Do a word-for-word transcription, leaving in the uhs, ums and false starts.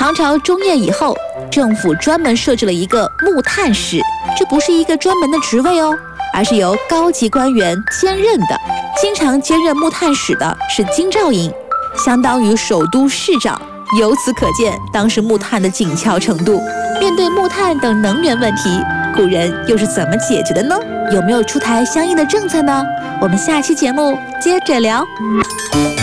唐朝中叶以后，政府专门设置了一个木炭使，这不是一个专门的职位哦，而是由高级官员兼任的。经常兼任木炭使的是京兆尹，相当于首都市长。由此可见，当时木炭的紧俏程度。面对木炭等能源问题，古人又是怎么解决的呢？有没有出台相应的政策呢？我们下期节目接着聊。